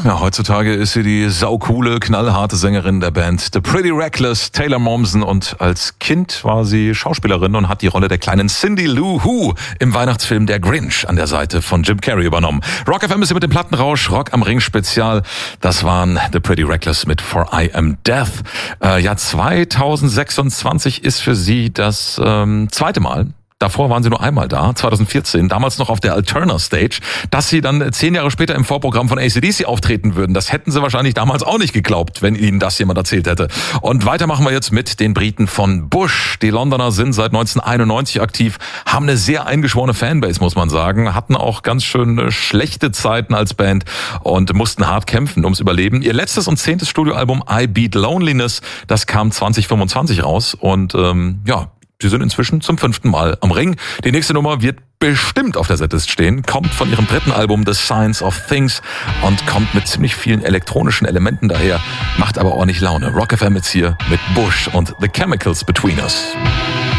Ja, heutzutage ist sie die saucoole, knallharte Sängerin der Band The Pretty Reckless, Taylor Momsen, und als Kind war sie Schauspielerin und hat die Rolle der kleinen Cindy Lou Who im Weihnachtsfilm Der Grinch an der Seite von Jim Carrey übernommen. Rock FM ist hier mit dem Plattenrausch, Rock am Ring Spezial. Das waren The Pretty Reckless mit For I Am Death. 2026 ist für sie das zweite Mal. Davor waren sie nur einmal da, 2014, damals noch auf der Alterna Stage. Dass sie dann 10 Jahre später im Vorprogramm von AC/DC auftreten würden, das hätten sie wahrscheinlich damals auch nicht geglaubt, wenn ihnen das jemand erzählt hätte. Und weiter machen wir jetzt mit den Briten von Bush. Die Londoner sind seit 1991 aktiv, haben eine sehr eingeschworene Fanbase, muss man sagen, hatten auch ganz schön schlechte Zeiten als Band und mussten hart kämpfen ums Überleben. Ihr letztes und 10. Studioalbum I Beat Loneliness, das kam 2025 raus und sie sind inzwischen zum 5. Mal am Ring. Die nächste Nummer wird bestimmt auf der Setlist stehen, kommt von ihrem 3. Album The Science of Things und kommt mit ziemlich vielen elektronischen Elementen daher, macht aber ordentlich Laune. Rock FM jetzt hier mit Bush und The Chemicals Between Us.